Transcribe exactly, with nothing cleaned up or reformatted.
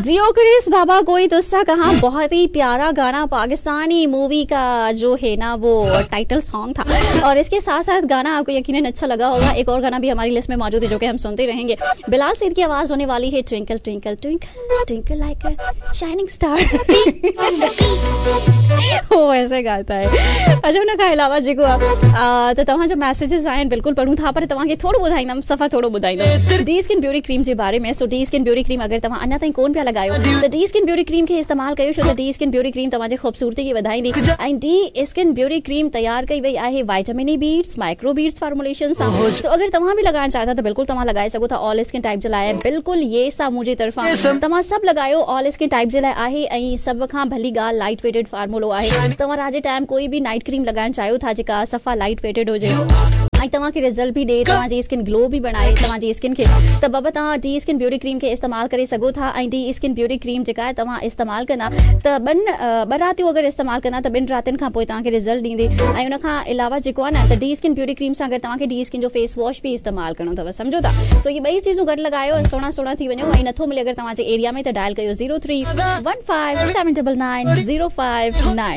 जियो Chris बाबा कोई तुस्सा कहाँ, बहुत ही प्यारा गाना, पाकिस्तानी मूवी का जो है ना वो टाइटल सॉन्ग था। और इसके साथ साथ गाना आपको यकीनन अच्छा लगा होगा। एक और गाना भी हमारी लिस्ट में मौजूद है जो कि हम सुनते रहेंगे। बिलाल सईद की आवाज होने वाली है, twinkle twinkle twinkle twinkle like अ शाइनिंग स्टार। वो ऐसे गाता है। अच्छा उन खां अलावा जेको आहे त तव्हां जो मैसेजेस आहिनि बिल्कुलु पढ़ूं था, पर तव्हांखे थोरो ॿुधाईंदमि, सफ़ा थोरो ॿुधाईंदमि डी स्किन ब्यूटी क्रीम जे बारे में। सो डी स्किन ब्यूटी क्रीम अगरि तव्हां अञा ताईं कोन पिया लॻायो त डी स्किन ब्यूटी क्रीम खे इस्तेमालु कयो, छो त डी स्किन ब्यूटी क्रीम तव्हांजी ख़ूबसूरती खे वधाईंदी। ऐं डी स्किन ब्यूटी क्रीम तयारु कई वई आहे vitamin E beats micro beats formulation सां। तो अगरि तव्हां बि लॻाइण चाहियो था त बिल्कुलु तव्हां लॻाए सघो था। ऑल स्किन टाइप जे लाइ बिल्कुलु ये सा मुंहिंजी तरफ़ां तव्हां सभु लॻायो। ऑल स्किन टाइप जे लाइ आहे ऐं सभ खां भली ॻाल्हि लाइट वेटेड फार्मूलो आहे। तव्हां रात जे टाइम कोई बि नाइट क्रीम लॻाइण चाहियो था जेका सफ़ा लाइट वेटेड हुजे ऐं तव्हांखे रिज़ल्ट भी ॾे, तव्हांजी स्किन ग्लो भी बनाए तव्हांजी स्किन खे, त बाबा तव्हां डी स्किन ब्यूटी क्रीम खे इस्तेमालु करे सघो था। ऐं डी स्किन ब्यूटी क्रीम जेका आहे तव्हां इस्तेमालु कंदा त ॿिनि ॿ रातियूं अगरि इस्तेमालु कंदा त ॿिनि रातिनि खां पोइ तव्हांखे रिज़ल्ट ॾींदी। ऐं उन खां अलावा जेको आहे न त डी स्किन ब्यूटी क्रीम सां गॾु तव्हांखे डी स्किन जो फेस वॉश भी इस्तेमालु करणो अथव, सम्झो था। सो ये ॿई चीज़ूं गॾु लॻायो ऐं सुहिणा सुहिणा थी वञो। ऐं नथो मिले अगरि तव्हांजे एरिया में त डायल कयो zero three one five seven double nine zero five nine.